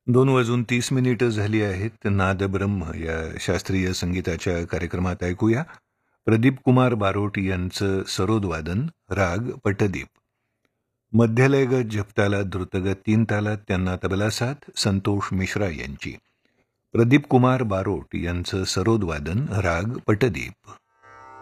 2:30 झाली आहेत. नादब्रह्म या शास्त्रीय संगीताच्या कार्यक्रमात ऐकूया प्रदीप कुमार बारोट यांचं सरोदवादन, राग पटदीप. मध्यलयगत झपतालात द्रुतगत 3 तालात त्यांना तबला साथ संतोष मिश्रा यांची. प्रदीप कुमार बारोट यांचं सरोदवादन, राग पटदीप.